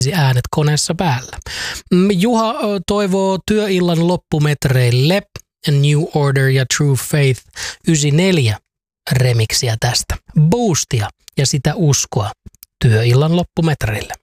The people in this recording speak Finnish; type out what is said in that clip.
äänet koneessa päällä. Juha toivoo työillan loppumetreille New Order ja True Faith 94 remiksiä tästä. Boostia ja sitä uskoa työillan loppumetreille.